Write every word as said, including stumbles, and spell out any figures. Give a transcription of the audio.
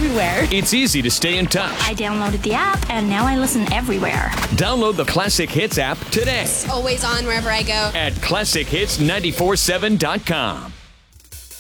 everywhere. It's easy to stay in touch. I downloaded the app, and now I listen everywhere. Download the Classic Hits app today It's always on wherever I go. at classic hits nine four seven dot com.